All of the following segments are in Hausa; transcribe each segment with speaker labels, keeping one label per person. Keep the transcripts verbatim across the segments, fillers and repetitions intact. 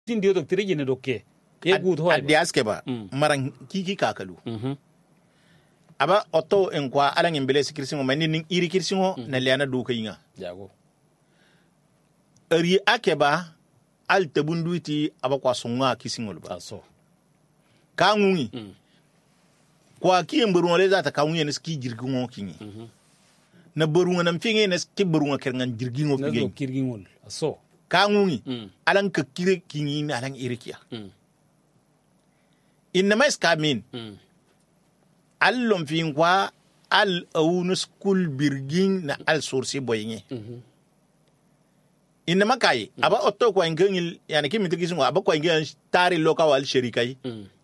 Speaker 1: tin dio to tiri ne dokke e gut ho
Speaker 2: adi aske ba maran kiki kakalu aba otto en kwa alan embele sikirsingo mani ning iri kirsingo na liana do kayinga
Speaker 1: jago
Speaker 2: ari akeba al tabunduiti aba kwa sunga kisingol ba
Speaker 1: so
Speaker 2: ka ngungi kwa kiyemburu le zata ka ngungi ne ski jirgingo kingi na barunga nam finge ne ski barunga kerangan jirgingo
Speaker 1: kingi
Speaker 2: kingi
Speaker 1: kirgingol so
Speaker 2: ka ngungi alan ka kire kingi na alan irikia inna mais kamin allon fin kwa al awunu school birgin na al source boyinge inna makai aba otto kwa ngengil yani kimi tikisungo aba kwa ngel tari loka wal sherikai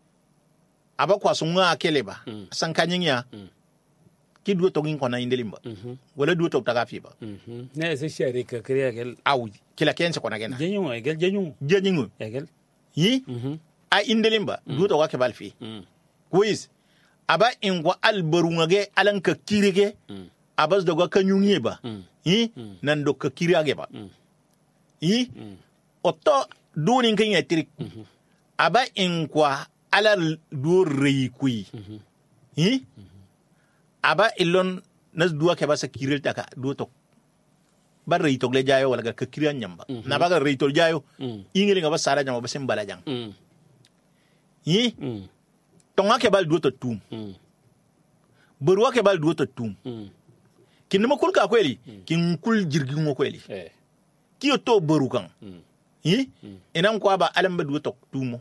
Speaker 2: aba kwa sunga keleba sankanyinya ki duo to ngin kona indelimba wala duo to tagafi ba
Speaker 1: ne se sherika kriya gel
Speaker 2: aw kila kense kona gena
Speaker 1: jenyu egel jenyu
Speaker 2: jenyu
Speaker 1: egel
Speaker 2: yi a indelimba duo to wake balfi quiz aba ingwa albarungage alanka kirige abas dogo kanyunye ba yi nan do ka kirage ba yi otto doni kanya trik aba ingwa alal do reikui yi aba ilon nas duwa ke ba sa kiril taka do to bar reito le jayo wala ka kirian nyamba na ba ga reito jayo ingeli nga ba sara nyamba ba sem balajang yi tonga ke bal duoto tum burwa ke bal duoto tum kin ma kul ka kweli kin kul jirgi ngo kweli ki to buru kan yi inan kwa ba alam ba duoto tumo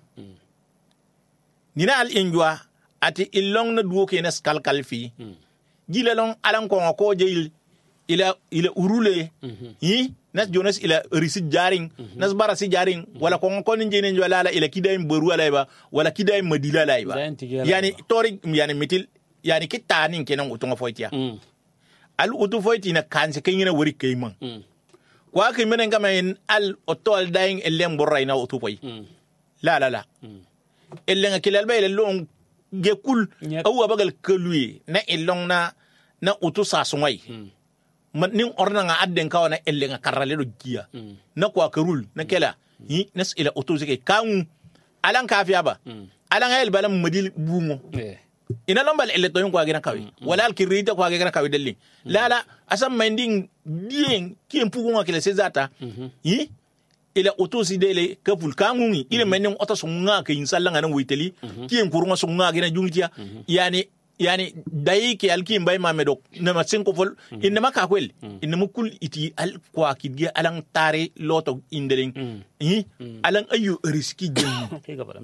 Speaker 2: nina al injwa ati illong na duo ke nas kalkal fi jila long alan ko ko jeil ila ila urule yi nas jonas ila risi jaring nas barasi jaring wala ko ko ninje ne wala ila kidai beru ala ba wala kidai madila la ba yani tori yani mitil yani kitani kenan utunga foitiya al utu foiti na kanse kanyina wori kayman kwa ke menen kama en al otol daing ellen borray na utu foy la la la ellen kilal bay long gekul awu bagal kelui na ellong na na utu sasumai man ning orna nga adden kawana elle nga karale do giya na kwa karul na kela yi nas ila auto zike kan alan kafiya ba alan ayel balam madil bungo ina lombal elle to ko agena kawi wala al kirida ko agena kawi delli la la asam minding dien ki empugo nga kele sezata yi ila auto sidele kapul kangungi ile menin auto sunga ke insalla nga nan witeli ki en kurunga sunga agena jungitiya yani yani dai ke alki mbay mamedo na masin ko fol inna maka kwel inna mukul iti al kwa kidge alang tare loto indering yi alang ayu riski jenyu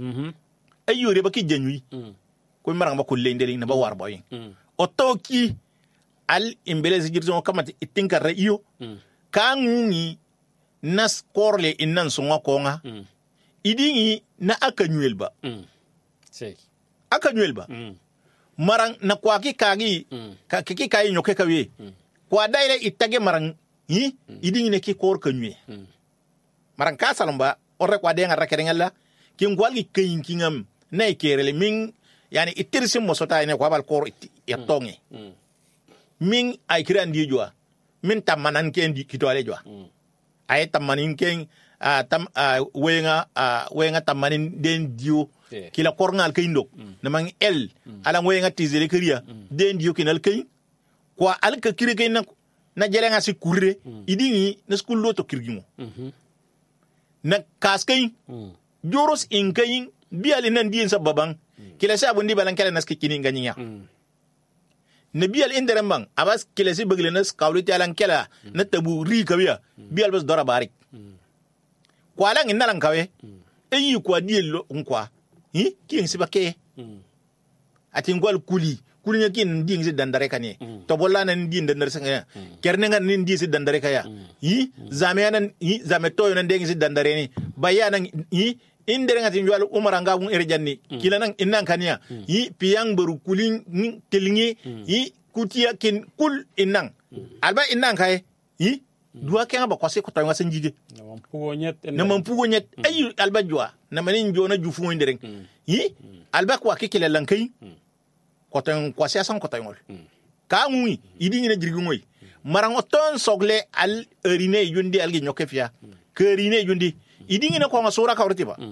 Speaker 2: ayu reba ki jenyu ko marang ba kulle indering na ba war boy otoki al imbelezi jirzo kamati itinka rayo kangungi nas korle innan sunga konga idingi na akanyuelba
Speaker 1: sei
Speaker 2: akanyuelba marang na kwaki kagi ka kiki kai nyoke kawe kwa daire itage marang yi idingi ne ki kor kanywe marang ka salamba orre kwa de ngara kerengala kin gwalgi kayin kingam na ikerele min yani itirsi mosota ine kwa bal kor yatonge min ay kiran di jwa min tamanan ken di kitwale jwa ay tamanin ken tam wenga wenga tamanin den dio kila korngal kay ndok na mang el ala ngoy nga tizele kriya den dio kinal kay kwa al ka kire kay na na jele nga si kurre idingi na school loto kirgimo na kas kay joros in kay biali nan dien sa babang kila sa bundi balan kala nas kini ganiya na bial indere bang abas kila si begle nas kawliti alan kala na tabu ri kawiya bial bas dora barik kwa lang inalang kawe eyi kwa dielo nkwa hi king sibake ati ngwal kuli kuli nya kin ding si dandare kane to bolla nan din dandare sanga kerne ngan nin di si dandare kaya hi zame nan hi zame toyo nan ding si dandare ni bayanan hi indere ngati ngwal umara ngabun erjanni kilanan innan kaniya hi piyang baru kulin telingi hi kutia kin kul innan alba innan kai hi dua kenga ba kwase ko tawanga sanjige
Speaker 1: na mampugo nyet
Speaker 2: na mampugo nyet ayu alba jwa na manin jona jufu ndereng yi alba kwa kikile lankay ko tan kwase asan ko tawngol ka ngui idi ngina jirgi ngoy marango ton sogle al erine yundi algi nyoke fiya kerine yundi idingi na ko ma sura ka urti ba